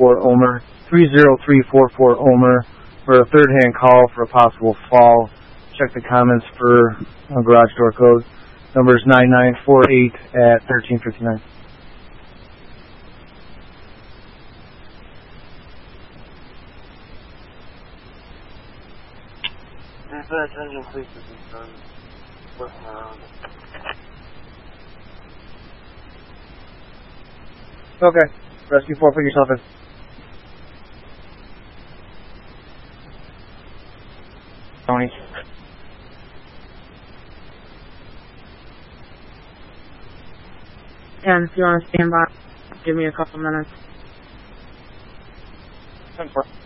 Omer, 30344 Omer, for a third-hand call for a possible fall. Check the comments for garage door code. Number is 9948 at 1359. Dispatch engine, please be concerned. Working around. Okay. Rescue 4, put yourself in. Tony. And if you want to stand by, give me a couple minutes. 10-4.